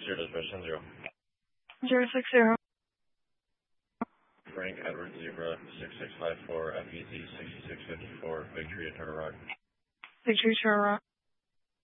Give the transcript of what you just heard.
Zero dispatch 10-0. 060. Frank Edward Zebra 6654 FET 6654 Victory at Turtle Rock. Victory Turtle Rock.